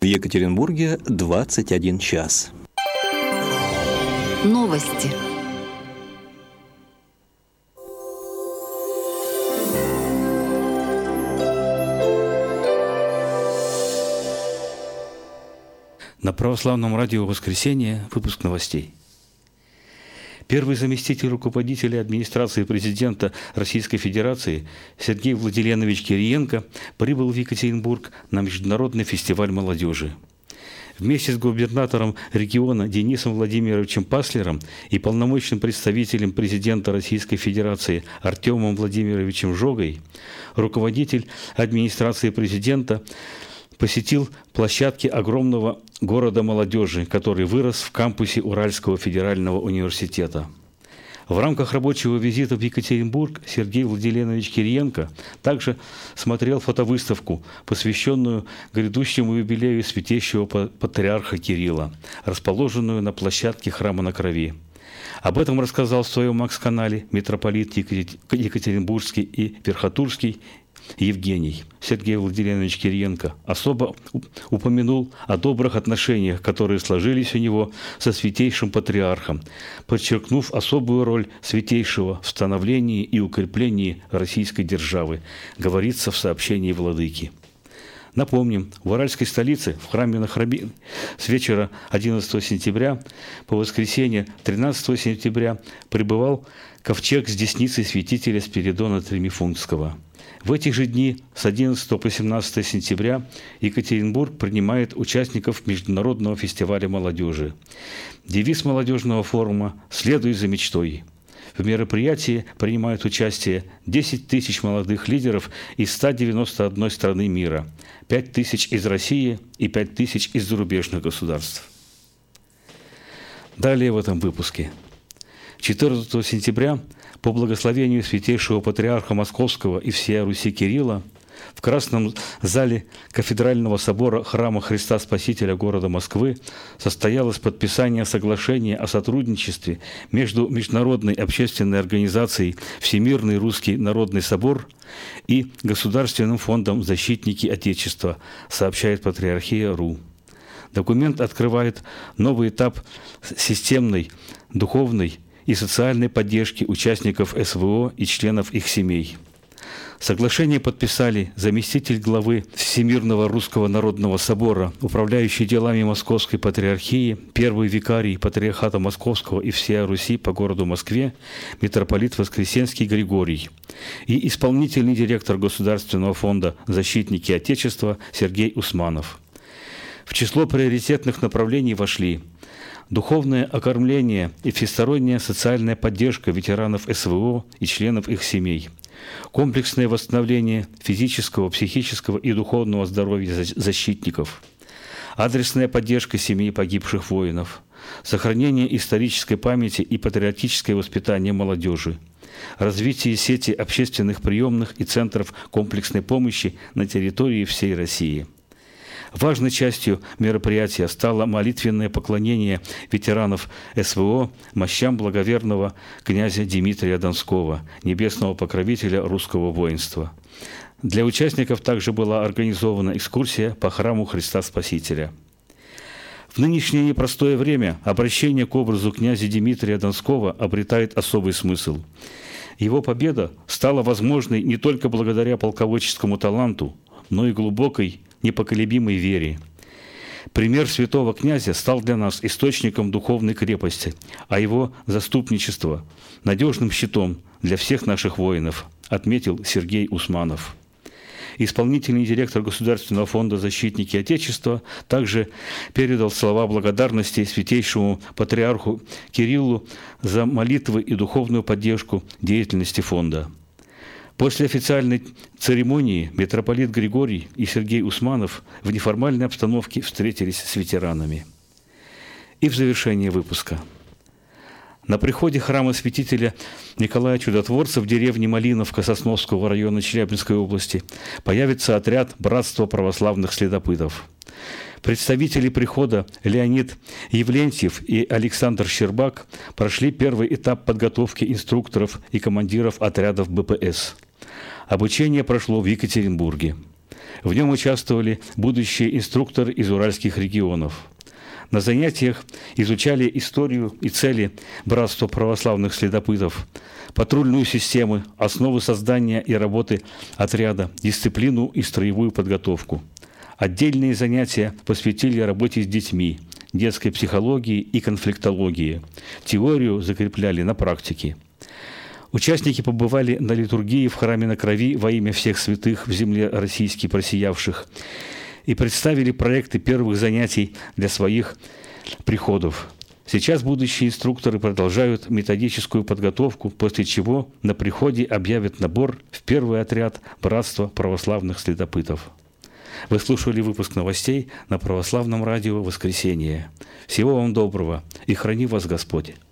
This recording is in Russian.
В Екатеринбурге 21 час. Новости. На православном радио «Воскресенье» выпуск новостей. Первый заместитель руководителя администрации президента Российской Федерации Сергей Владиленович Кириенко прибыл в Екатеринбург на Международный фестиваль молодежи. Вместе с губернатором региона Денисом Владимировичем Паслером и полномочным представителем президента Российской Федерации Артемом Владимировичем Жогой руководитель администрации президента посетил площадки огромного города молодежи, который вырос в кампусе Уральского федерального университета. В рамках рабочего визита в Екатеринбург Сергей Владиленович Кириенко также смотрел фотовыставку, посвященную грядущему юбилею святейшего патриарха Кирилла, расположенную на площадке Храма на Крови. Об этом рассказал в своем Макс-канале митрополит Екатеринбургский и Верхотурский Евгений. Сергей Владиленович Кириенко особо упомянул о добрых отношениях, которые сложились у него со святейшим патриархом, подчеркнув особую роль святейшего в становлении и укреплении российской державы, говорится в сообщении владыки. Напомним, в уральской столице, в храме на Крови, с вечера 11 сентября по воскресенье 13 сентября прибывал ковчег с десницей святителя Спиридона Тремифунтского. В эти же дни, с 11 по 17 сентября, Екатеринбург принимает участников Международного фестиваля молодежи. Девиз молодежного форума «Следуй за мечтой». В мероприятии принимают участие 10 тысяч молодых лидеров из 191 страны мира, 5 тысяч из России и 5 тысяч из зарубежных государств. Далее в этом выпуске. 14 сентября по благословению святейшего патриарха Московского и всея Руси Кирилла в Красном зале Кафедрального собора Храма Христа Спасителя города Москвы состоялось подписание соглашения о сотрудничестве между Международной общественной организацией «Всемирный русский народный собор» и Государственным фондом «Защитники Отечества», сообщает Патриархия.ру. Документ открывает новый этап системной, духовной и социальной поддержки участников СВО и членов их семей. Соглашение подписали заместитель главы Всемирного Русского Народного Собора, управляющий делами Московской Патриархии, первый викарий Патриархата Московского и всея Руси по городу Москве, митрополит Воскресенский Григорий, и исполнительный директор Государственного фонда «Защитники Отечества» Сергей Усманов. В число приоритетных направлений вошли духовное окормление и всесторонняя социальная поддержка ветеранов СВО и членов их семей, комплексное восстановление физического, психического и духовного здоровья защитников, адресная поддержка семей погибших воинов, сохранение исторической памяти и патриотическое воспитание молодежи, развитие сети общественных приемных и центров комплексной помощи на территории всей России. Важной частью мероприятия стало молитвенное поклонение ветеранов СВО мощам благоверного князя Дмитрия Донского, небесного покровителя русского воинства. Для участников также была организована экскурсия по храму Христа Спасителя. В нынешнее непростое время обращение к образу князя Дмитрия Донского обретает особый смысл. Его победа стала возможной не только благодаря полководческому таланту, но и глубокой, непоколебимой вере. Пример святого князя стал для нас источником духовной крепости, а его заступничество – надежным щитом для всех наших воинов, отметил Сергей Усманов. Исполнительный директор Государственного фонда «Защитники Отечества» также передал слова благодарности святейшему патриарху Кириллу за молитвы и духовную поддержку деятельности фонда. После официальной церемонии митрополит Григорий и Сергей Усманов в неформальной обстановке встретились с ветеранами. И в завершение выпуска. На приходе храма святителя Николая Чудотворца в деревне Малиновка Сосновского района Челябинской области появится отряд Братства православных следопытов. Представители прихода Леонид Евлентьев и Александр Щербак прошли первый этап подготовки инструкторов и командиров отрядов БПС. Обучение прошло в Екатеринбурге. В нем участвовали будущие инструкторы из уральских регионов. На занятиях изучали историю и цели Братства православных следопытов, патрульную систему, основы создания и работы отряда, дисциплину и строевую подготовку. Отдельные занятия посвятили работе с детьми, детской психологии и конфликтологии. Теорию закрепляли на практике. Участники побывали на литургии в храме на Крови во имя всех святых в земле российски просиявших и представили проекты первых занятий для своих приходов. Сейчас будущие инструкторы продолжают методическую подготовку, после чего на приходе объявят набор в первый отряд Братства православных следопытов. Вы слушали выпуск новостей на Православном радио «Воскресенье». Всего вам доброго и храни вас Господь!